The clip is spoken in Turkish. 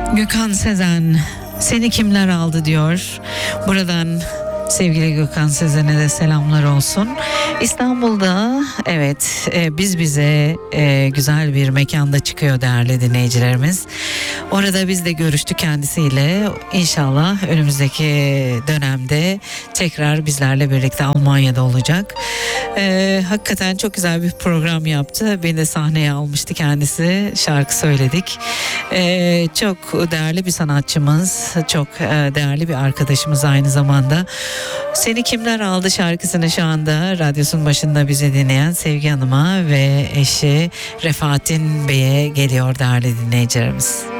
Gökhan Sezen, seni kimler aldı diyor. Buradan sevgili Gökhan Sezen'e de selamlar olsun. İstanbul'da evet biz bize güzel bir mekanda çıkıyor değerli dinleyicilerimiz. Orada biz de görüştük kendisiyle. İnşallah önümüzdeki dönemde tekrar bizlerle birlikte Almanya'da olacak. Hakikaten çok güzel bir program yaptı. Beni de sahneye almıştı kendisi. Şarkı söyledik. Çok değerli bir sanatçımız, çok değerli bir arkadaşımız aynı zamanda. Seni kimler aldı şarkısını şu anda radyosunun başında bizi dinleyen Sevgi Hanım'a ve eşi Refahattin Bey'e geliyor değerli dinleyicilerimiz.